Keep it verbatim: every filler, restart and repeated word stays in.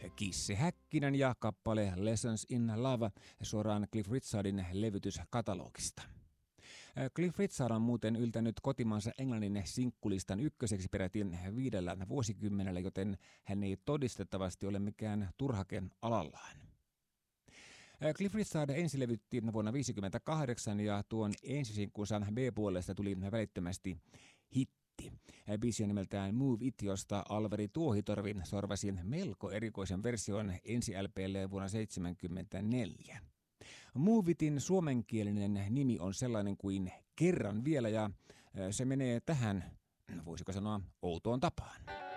Kissi Häkkinen ja kappale Lessons in Love suoraan Cliff Richardin levytyskatalogista. Cliff Richard on muuten yltänyt kotimaansa Englannin sinkkulistan ykköseksi peräti viidellä vuosikymmenellä, joten hän ei todistettavasti ole mikään turhake alallaan. Cliff Richard ensilevytti vuonna tuhatyhdeksänsataaviisikymmentäkahdeksan ja tuon ensisinkkunsa B-puolesta tuli välittömästi hitti. Biisi on nimeltään Move It, josta Alveri Tuohitorvi sorvasi melko erikoisen version ensi L P:lle vuonna tuhatyhdeksänsataaseitsemänkymmentäneljä. Move Itin suomenkielinen nimi on sellainen kuin Kerran vielä, ja se menee tähän, voisiko sanoa, outoon tapaan.